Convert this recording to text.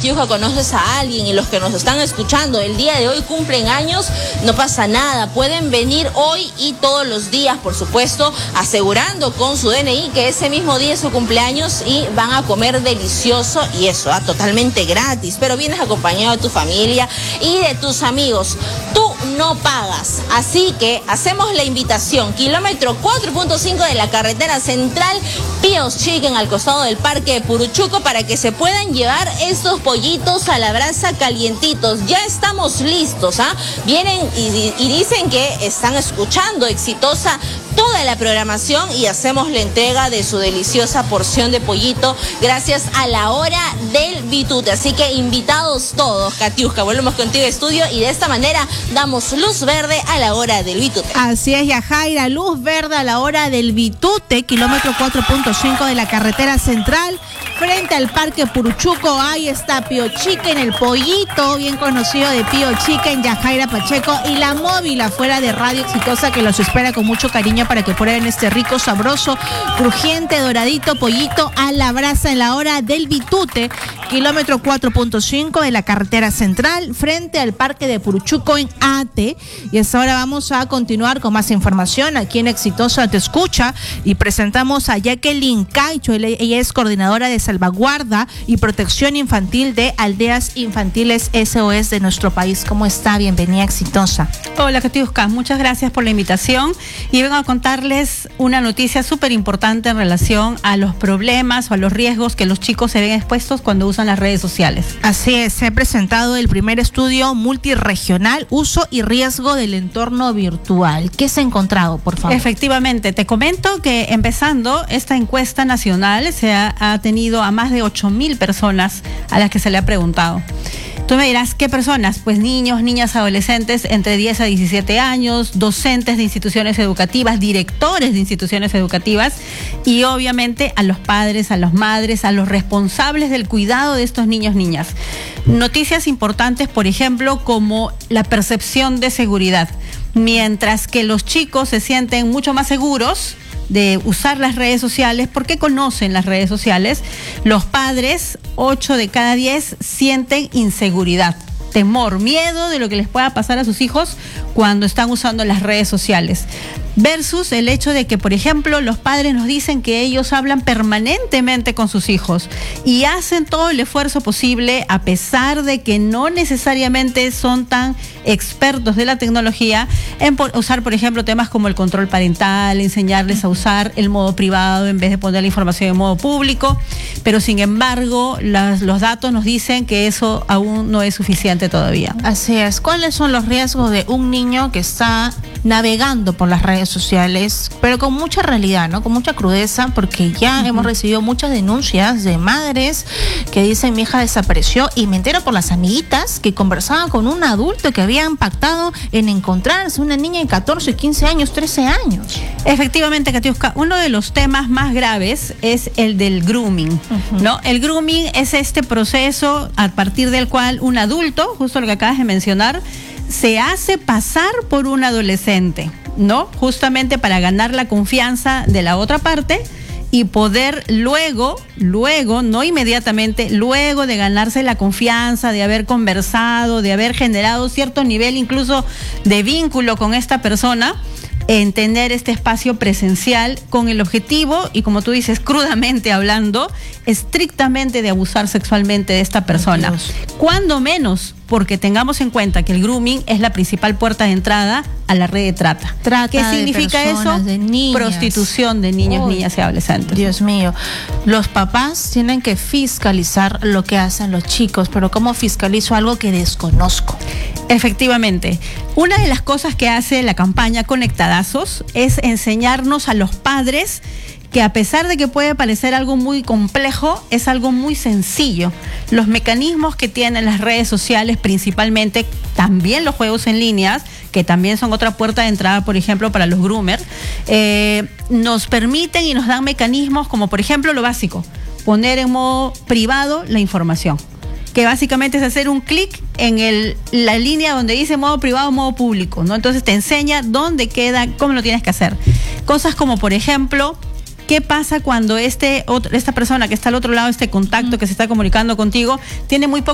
Catiuja, conoces a alguien y los que nos están escuchando el día de hoy cumplen años, no pasa nada. Pueden venir hoy y todos los días, por supuesto, asegurando con su DNI que ese mismo día es su cumpleaños y van a comer delicioso y eso, totalmente gratis. Pero vienes acompañado de tu familia y de tus amigos. Tú no pagas. Así que hacemos la invitación. Kilómetro 4.5 de la carretera central, Pio's Chicken, al costado del Parque de Puruchuco, para que se puedan llevar estos pollitos a la brasa calientitos. Ya estamos listos, Vienen y dicen que están escuchando Exitosa toda la programación y hacemos la entrega de su deliciosa porción de pollito gracias a la hora del bitute. Así que invitados todos, Catiuja, volvemos contigo a estudio y de esta manera damos luz verde a la hora del bitute. Así es, Yajaira, luz verde a la hora del bitute, kilómetro 4.5 de la carretera central, frente al Parque Puruchuco. Ahí está Pio's Chicken, el pollito bien conocido de Pio's Chicken, Yajaira Pacheco, y la móvil afuera de Radio Exitosa que los espera con mucho cariño para que prueben este rico, sabroso, crujiente, doradito pollito a la brasa en la hora del bitute, kilómetro 4.5 de la carretera central, frente al Parque de Puruchuco en Ate. Y hasta ahora vamos a continuar con más información. Aquí en Exitosa Te Escucha y presentamos a Jacqueline Caicho. Ella es coordinadora de salvaguarda y protección infantil de Aldeas Infantiles SOS de nuestro país. ¿Cómo está? Bienvenida a Exitosa. Hola, Catiuska, muchas gracias por la invitación y vengo a contarles una noticia súper importante en relación a los problemas o a los riesgos que los chicos se ven expuestos cuando usan las redes sociales. Así es, se ha presentado el primer estudio multirregional, uso y riesgo del entorno virtual. ¿Qué se ha encontrado, por favor? Efectivamente, te comento que empezando esta encuesta nacional se ha tenido a más de 8,000 personas a las que se le ha preguntado. Tú me dirás, ¿qué personas? Pues niños, niñas, adolescentes entre 10 a 17 años, docentes de instituciones educativas, directores de instituciones educativas y obviamente a los padres, a las madres, a los responsables del cuidado de estos niños, niñas. Noticias importantes, por ejemplo, como la percepción de seguridad. Mientras que los chicos se sienten mucho más seguros de usar las redes sociales, porque conocen las redes sociales, los padres, 8 de cada 10 sienten inseguridad, temor, miedo de lo que les pueda pasar a sus hijos cuando están usando las redes sociales. Versus el hecho de que, por ejemplo, los padres nos dicen que ellos hablan permanentemente con sus hijos y hacen todo el esfuerzo posible, a pesar de que no necesariamente son tan expertos de la tecnología, en usar, por ejemplo, temas como el control parental, enseñarles a usar el modo privado en vez de poner la información en modo público, pero sin embargo, los datos nos dicen que eso aún no es suficiente todavía. Así es. ¿Cuáles son los riesgos de un niño que está navegando por las redes sociales, pero con mucha realidad, ¿no? Con mucha crudeza, porque ya hemos recibido muchas denuncias de madres que dicen: mi hija desapareció, y me entero por las amiguitas que conversaban con un adulto que habían pactado en encontrarse, una niña de 14, 15 años, 13 años. Efectivamente, Catiuska, uno de los temas más graves es el del grooming, ¿no? El grooming es este proceso a partir del cual un adulto, justo lo que acabas de mencionar, se hace pasar por un adolescente, ¿no? Justamente para ganar la confianza de la otra parte y poder luego, no inmediatamente, luego de ganarse la confianza, de haber conversado, de haber generado cierto nivel incluso de vínculo con esta persona, en tener este espacio presencial con el objetivo, y como tú dices, crudamente hablando, estrictamente de abusar sexualmente de esta persona. Cuando menos, porque tengamos en cuenta que el grooming es la principal puerta de entrada a la red de trata. ¿Qué significa eso? Prostitución de niños, niñas y adolescentes. Dios mío. Los papás tienen que fiscalizar lo que hacen los chicos, pero ¿cómo fiscalizo algo que desconozco? Efectivamente. Una de las cosas que hace la campaña Conectadazos es enseñarnos a los padres que, a pesar de que puede parecer algo muy complejo, es algo muy sencillo. Los mecanismos que tienen las redes sociales, principalmente, también los juegos en línea, que también son otra puerta de entrada, por ejemplo, para los groomers, nos permiten y nos dan mecanismos como, por ejemplo, lo básico: poner en modo privado la información, que básicamente es hacer un clic en la línea donde dice modo privado, modo público, ¿no? Entonces te enseña dónde queda, cómo lo tienes que hacer. Cosas como, por ejemplo, ¿qué pasa cuando esta persona que está al otro lado, este contacto que se está comunicando contigo, tiene muy poco